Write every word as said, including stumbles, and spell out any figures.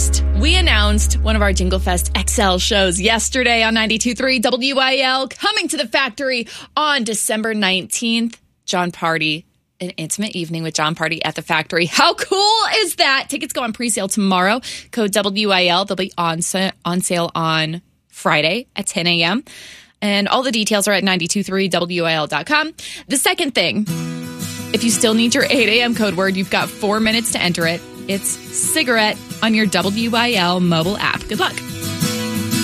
Fest. We announced one of our Jingle Fest X L shows yesterday on ninety-two point three W I L, coming to the factory on December nineteenth. Jon Pardi, an intimate evening with Jon Pardi at the factory. How cool is that? Tickets go on pre-sale tomorrow. Code W I L. They'll be on, sa- on sale on Friday at ten a.m. And all the details are at ninety-two point three W I L dot com. The second thing, if you still need your eight a.m. code word, you've got four minutes to enter it. It's cigarette on your W I L mobile app. Good luck.